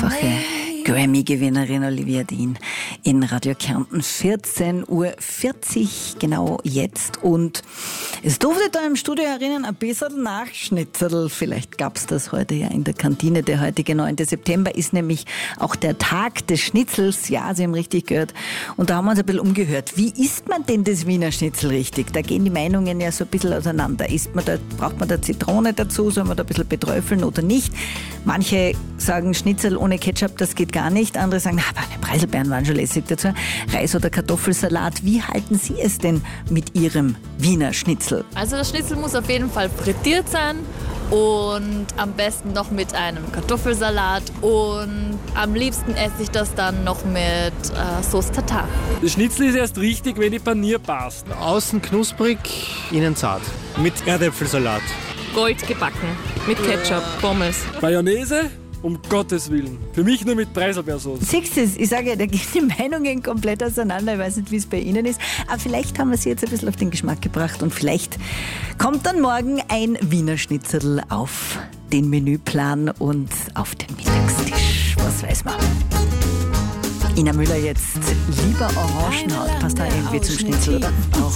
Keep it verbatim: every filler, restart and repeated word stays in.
Mehrfache Grammy-Gewinnerin Olivia Dean in Radio Kärnten. vierzehn Uhr vierzig genau jetzt. Und es durfte da im Studio herinnen ein bisschen Nachschnitzel. Vielleicht gab es das heute ja in der Kantine. Der heutige neunte September ist nämlich auch der Tag des Schnitzels. Ja, Sie haben richtig gehört. Und da haben wir uns ein bisschen umgehört. Wie isst man denn das Wiener Schnitzel richtig? Da gehen die Meinungen ja so ein bisschen auseinander. Isst man da, braucht man da Zitrone dazu? Soll man da ein bisschen beträufeln oder nicht? Manche sagen Schnitzel ohne Ketchup, das geht gar nicht. Andere sagen, na, aber die Preiselbeeren waren schon lässig dazu. Reis- oder Kartoffelsalat. Wie halten Sie es denn mit Ihrem Wiener Schnitzel? Also das Schnitzel muss auf jeden Fall frittiert sein und am besten noch mit einem Kartoffelsalat und am liebsten esse ich das dann noch mit äh, Sauce Tartar. Das Schnitzel ist erst richtig, wenn die Panier passt. Außen knusprig, innen zart. Mit Erdäpfelsalat. Gold gebacken, mit Ketchup, Pommes. Mayonnaise? Um Gottes Willen. Für mich nur mit Preiselbeersoße. Siehst du es? Ich sage ja, da gehen die Meinungen komplett auseinander. Ich weiß nicht, wie es bei Ihnen ist. Aber vielleicht haben wir Sie jetzt ein bisschen auf den Geschmack gebracht und vielleicht kommt dann morgen ein Wiener Schnitzel auf den Menüplan und auf den Mittagstisch. Was weiß man. Ina Müller jetzt lieber Orangenhaut. Passt da irgendwie zum Schnitzel, oder?